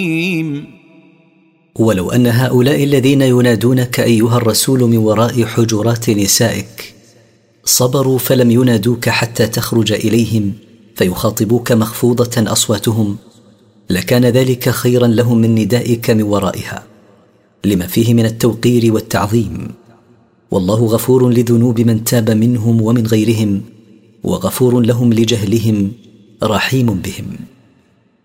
ولو أن هؤلاء الذين ينادونك أيها الرسول من وراء حجرات نسائك صبروا فلم ينادوك حتى تخرج إليهم فيخاطبوك مخفوضة أصواتهم لكان ذلك خيرا لهم من ندائك من ورائها، لما فيه من التوقير والتعظيم. والله غفور لذنوب من تاب منهم ومن غيرهم، وغفور لهم لجهلهم، رحيم بهم.